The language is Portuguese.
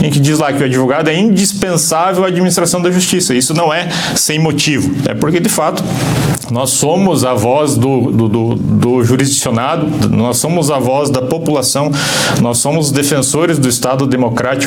em que diz lá que o advogado é indispensável à administração da justiça. Isso não é sem motivo, é porque, de fato, nós somos a voz do jurisdicionado, nós somos a voz da população, nós somos defensores do Estado democrático